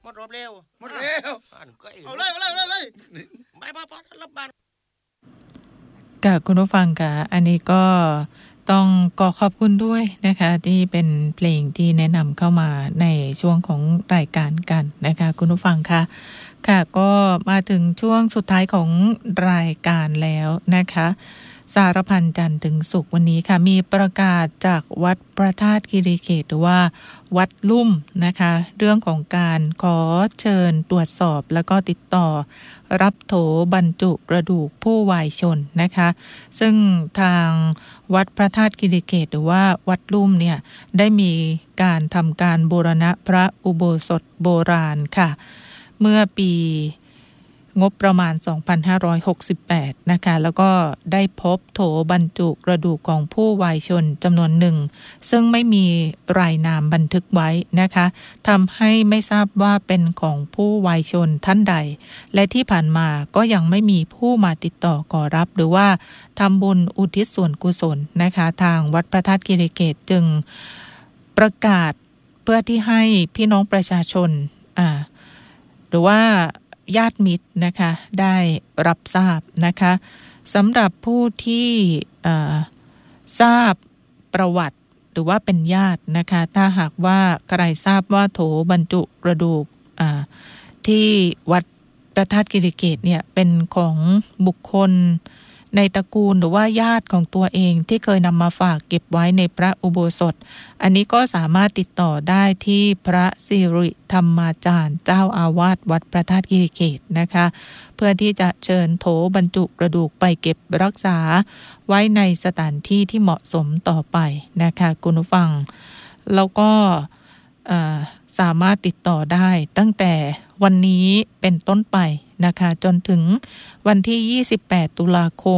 หมดรอบเร็วหมดแล้วเอาเลยไปรับบานค่ะคุณผู้ฟังค่ะอันนี้ก็ต้องขอบคุณด้วยนะคะที่เป็นเพลงที่แนะนำเข้ามาในช่วงของรายการกันนะคะคุณผู้ฟังค่ะค่ะก็มาถึงช่วงสุดท้ายของรายการแล้วนะคะสารพันจันทร์ถึงศุกร์วันนี้ค่ะมีประกาศจากวัดพระธาตุคีรีเขตหรือว่าวัดลุ่มนะคะเรื่องของการขอเชิญตรวจสอบแล้วก็ติดต่อรับโถบรรจุกระดูกผู้วายชนนะคะซึ่งทางวัดพระธาตุคีรีเขตหรือว่าวัดลุ่มเนี่ยได้มีการทำการบูรณะพระอุโบสถโบราณค่ะเมื่อปีงบประมาณ 2568 นะคะแล้วก็ได้พบโถบรรจุกระดูกของผู้วายชนจำนวนหนึ่งซึ่งไม่มีรายนามบันทึกไว้นะคะทำให้ไม่ทราบว่าเป็นของผู้วายชนท่านใดและที่ผ่านมาก็ยังไม่มีผู้มาติดต่อขอรับหรือว่าทำบุญอุทิศส่วนกุศลนะคะทางวัดพระธาตุคีรีเขตจึงประกาศเพื่อที่ให้พี่น้องประชาชนหรือว่าญาติมิตรนะคะได้รับทราบนะคะสำหรับผู้ที่ทราบประวัติหรือว่าเป็นญาตินะคะถ้าหากว่าใครทราบว่าโถบรรจุกระดูกที่วัดพระธาตุคีรีเขตเนี่ยเป็นของบุคคลในตระกูลหรือว่าญาติของตัวเองที่เคยนำมาฝากเก็บไว้ในพระอุโบสถอันนี้ก็สามารถติดต่อได้ที่พระสิริธรรมาจารย์เจ้าอาวาสวัดพระธาตุคีรีเขตนะคะเพื่อที่จะเชิญโถบรรจุกระดูกไปเก็บรักษาไว้ในสถานที่ที่เหมาะสมต่อไปนะคะคุณผู้ฟังแล้วก็สามารถติดต่อได้ตั้งแต่วันนี้เป็นต้นไปนะคะจนถึงวันที่28ตุลาคม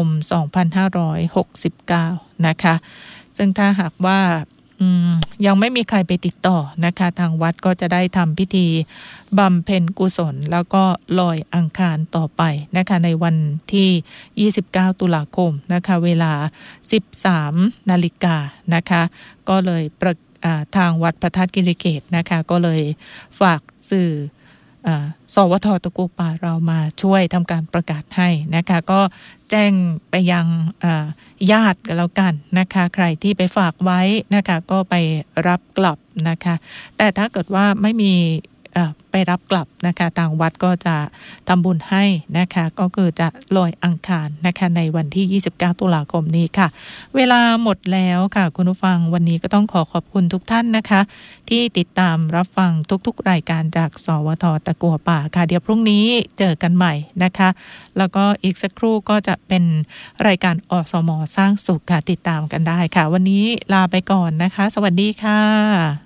2569นะคะซึ่งถ้าหากว่ายังไม่มีใครไปติดต่อนะคะทางวัดก็จะได้ทำพิธีบำเพ็ญกุศลแล้วก็ลอยอังคารต่อไปนะคะในวันที่29ตุลาคมนะคะเวลา 13 นาฬิกานะคะก็เลยทางวัดพระธาตุคีรีเขตนะคะก็เลยฝากสื่อสวท.ตะกัวป่าเรามาช่วยทำการประกาศให้นะคะก็แจ้งไปยังญาติกันแล้วกันนะคะใครที่ไปฝากไว้นะคะก็ไปรับกลับนะคะแต่ถ้าเกิดว่าไม่มีไปรับกลับนะคะทางวัดก็จะทำบุญให้นะคะก็คือจะลอยอังคารนะคะในวันที่29ตุลาคมนี้ค่ะเวลาหมดแล้วค่ะคุณผู้ฟังวันนี้ก็ต้องขอบคุณทุกท่านนะคะที่ติดตามรับฟังทุกๆรายการจากสวท.ตะกัวป่าค่ะเดี๋ยวพรุ่งนี้เจอกันใหม่นะคะแล้วก็อีกสักครู่ก็จะเป็นรายการอสม.สร้างสุขค่ะติดตามกันได้ค่ะวันนี้ลาไปก่อนนะคะสวัสดีค่ะ